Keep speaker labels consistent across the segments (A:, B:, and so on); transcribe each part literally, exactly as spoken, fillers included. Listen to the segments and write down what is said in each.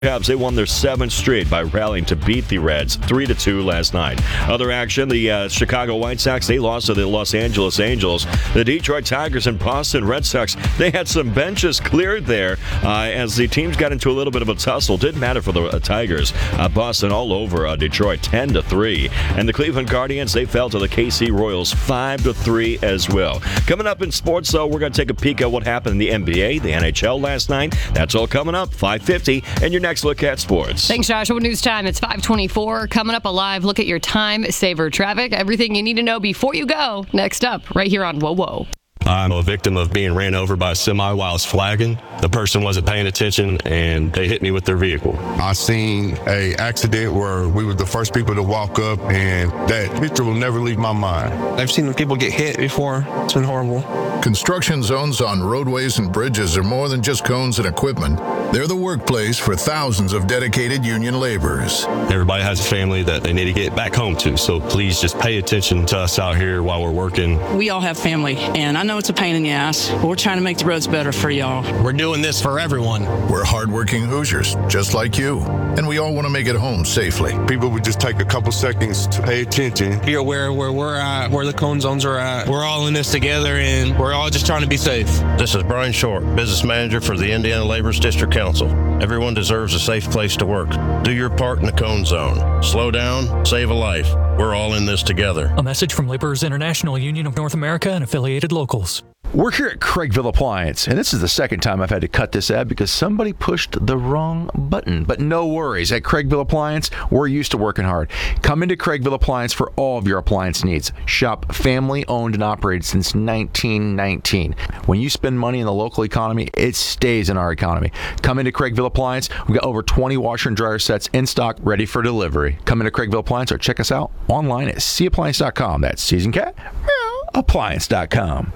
A: Cubs, they won their seventh straight by rallying to beat the Reds three to two last night. Other action, the uh, Chicago White Sox, they lost to the Los Angeles Angels. The Detroit Tigers and Boston Red Sox, they had some benches cleared there uh, as the teams got into a little bit of a tussle. Didn't matter for the uh, Tigers. Uh, Boston all over uh, Detroit ten to three. And the Cleveland Guardians, they fell to the K C Royals five to three as well. Coming up in sports, though, we're going to take a peek at what happened in the N B A, the N H L last night. That's all coming up, five fifty, and your next look at sports.
B: Thanks, Joshua. News time. It's five twenty-four. Coming up, a live look at your time saver traffic. Everything you need to know before you go. Next up, right here on Whoa Whoa.
C: I'm a victim of being ran over by a semi while I was flagging. The person wasn't paying attention and they hit me with their vehicle.
D: I seen a accident where we were the first people to walk up, and that picture will never leave my mind.
E: I've seen people get hit before. It's been horrible.
F: Construction zones on roadways and bridges are more than just cones and equipment. They're the workplace for thousands of dedicated union laborers.
C: Everybody has a family that they need to get back home to, so please just pay attention to us out here while we're working.
G: We all have family, and I know it's a pain in the ass, but we're trying to make the roads better for y'all.
H: We're doing this for everyone.
F: We're hardworking Hoosiers, just like you, and we all want to make it home safely.
D: People would just take a couple seconds to pay attention.
E: Be aware of where we're at, where the cone zones are at. We're all in this together, and we're all just trying to be safe.
I: This is Brian Short, business manager for the Indiana Laborers District Council. Everyone deserves a safe place to work. Do your part in the cone zone. Slow down, save a life. We're all in this together.
J: A message from Laborers International Union of North America and affiliated locals.
K: We're here at Craigville Appliance, and this is the second time I've had to cut this ad because somebody pushed the wrong button. But no worries. At Craigville Appliance, we're used to working hard. Come into Craigville Appliance for all of your appliance needs. Shop family-owned and operated since nineteen nineteen. When you spend money in the local economy, it stays in our economy. Come into Craigville Appliance. We've got over twenty washer and dryer sets in stock, ready for delivery. Come into Craigville Appliance or check us out online at c appliance dot com. That's Season Cat, appliance dot com.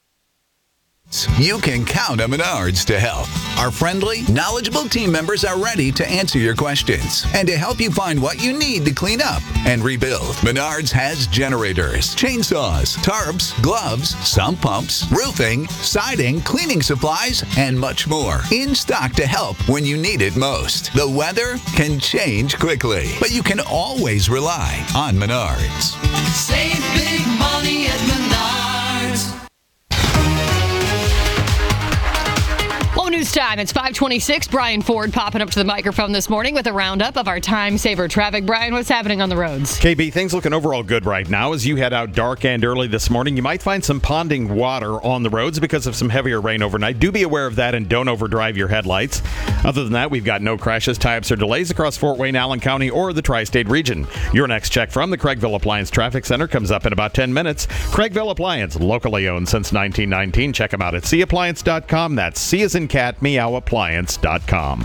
L: You can count on Menards to help. Our friendly, knowledgeable team members are ready to answer your questions and to help you find what you need to clean up and rebuild. Menards has generators, chainsaws, tarps, gloves, sump pumps, roofing, siding, cleaning supplies, and much more in stock to help when you need it most. The weather can change quickly, but you can always rely on Menards.
M: Save big money at Menards.
B: News time. It's five twenty-six. Brian Ford popping up to the microphone this morning with a roundup of our time saver traffic. Brian, what's happening on the roads?
N: K B, things looking overall good right now. As you head out dark and early this morning, you might find some ponding water on the roads because of some heavier rain overnight. Do be aware of that and don't overdrive your headlights. Other than that, we've got no crashes, tie-ups, or delays across Fort Wayne, Allen County, or the tri-state region. Your next check from the Craigville Appliance Traffic Center comes up in about ten minutes. Craigville Appliance, locally owned since nineteen nineteen. Check them out at c appliance dot com. That's C as in cat, meow, appliance dot com.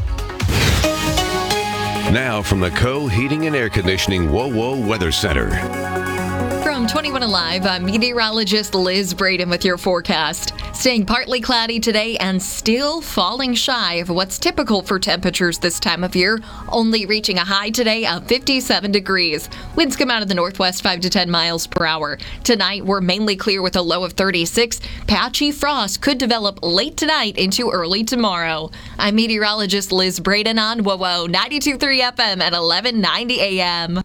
O: Now from the Co Heating and Air Conditioning Whoa Whoa Weather Center.
P: From twenty-one Alive, I'm meteorologist Liz Braden with your forecast. Staying partly cloudy today and still falling shy of what's typical for temperatures this time of year, only reaching a high today of fifty-seven degrees. Winds come out of the northwest five to ten miles per hour. Tonight, we're mainly clear with a low of thirty-six. Patchy frost could develop late tonight into early tomorrow. I'm meteorologist Liz Braden on Whoa Whoa ninety-two point three F M at eleven ninety A M.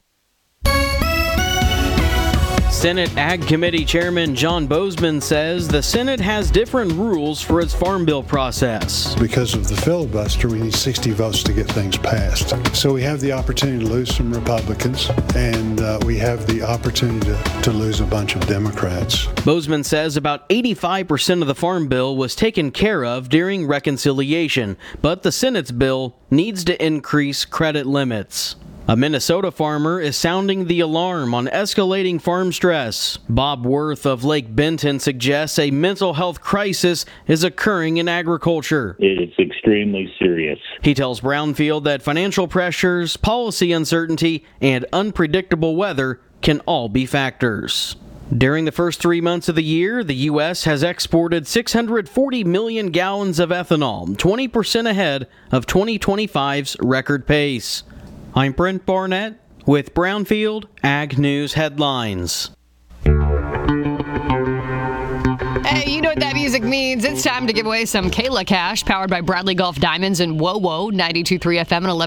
Q: Senate Ag Committee Chairman John Bozeman says the Senate has different rules for its Farm Bill process.
R: Because of the filibuster, we need sixty votes to get things passed. So we have the opportunity to lose some Republicans, and uh, we have the opportunity to, to lose a bunch of Democrats.
Q: Bozeman says about eighty-five percent of the Farm Bill was taken care of during reconciliation, but the Senate's bill needs to increase credit limits. A Minnesota farmer is sounding the alarm on escalating farm stress. Bob Worth of Lake Benton suggests a mental health crisis is occurring in agriculture.
S: It's extremely serious.
Q: He tells Brownfield that financial pressures, policy uncertainty, and unpredictable weather can all be factors. During the first three months of the year, the U S has exported six hundred forty million gallons of ethanol, twenty percent ahead of twenty twenty-five's record pace. I'm Brent Barnett with Brownfield Ag News Headlines.
B: Hey, you know what that music means it's time to give away some Kayla cash powered by Bradley Golf Diamonds and Whoa Whoa ninety-two point three F M and eleven